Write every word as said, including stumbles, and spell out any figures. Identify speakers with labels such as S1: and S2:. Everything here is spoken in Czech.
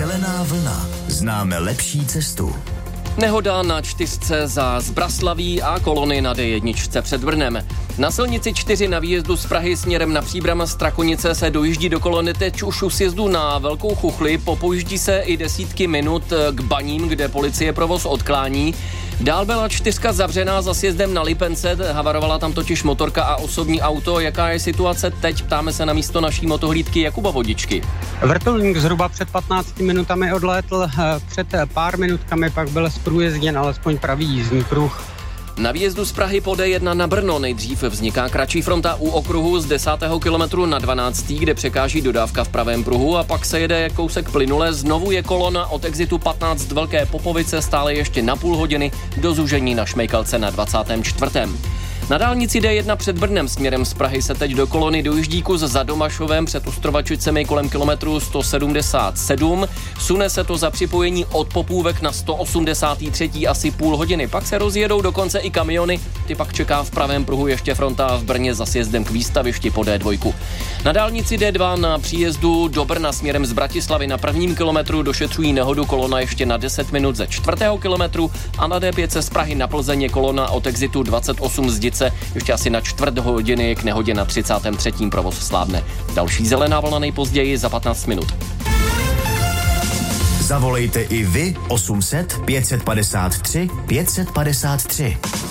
S1: Zelená vlna. Známe lepší cestu.
S2: Nehoda na čtyřce za Zbraslaví a kolony na dé jedna před Brnem. Na silnici čtyři na výjezdu z Prahy směrem na Příbram Strakonice se dojíždí do kolony teď už u sjezdu na Velkou Chuchli, popojíždí se i desítky minut k Baním, kde policie provoz odklání. Dál byla čtyřka zavřená za sjezdem na Lipence, havarovala tam totiž motorka a osobní auto. Jaká je situace teď? Ptáme se na místo naší motohlídky Jakuba Vodičky.
S3: Vrtulník zhruba před patnácti minutami odlétl, před pár minutkami pak byl zprůjezděn alespoň pravý jízdní pruh.
S2: Na výjezdu z Prahy po dé jedna na Brno nejdřív vzniká kratší fronta u okruhu z desátého kilometru na dvanáctý, kde překáží dodávka v pravém pruhu a pak se jede kousek plynule. Znovu je kolona od exitu patnáct Velké Popovice stále ještě na půl hodiny do zúžení na Šmejkalce na dvacátém čtvrtém Na dálnici dé jedna před Brnem směrem z Prahy se teď do kolony dojíždí kus za Domašovem před Ostrovačicemi kolem kilometru sto sedmdesát sedm. Sune se to za připojení od Popůvek na sto osmdesát tři asi půl hodiny. Pak se rozjedou dokonce i kamiony, ty pak čeká v pravém pruhu ještě fronta v Brně za sjezdem k výstavišti po dé dva. Na dálnici dé dva na příjezdu do Brna směrem z Bratislavy na prvním kilometru došetřují nehodu, kolona ještě na deset minut ze čtvrtého kilometru a na dé pět z Prahy na Plzeň je kolona od exitu dvacet osm Zdice ještě asi na čtvrt hodiny k nehodě na třicátém třetím provoz slábne. Další zelená vlna nejpozději za patnáct minut.
S1: Zavolejte i vy osm set pět set padesát tři pět set padesát tři.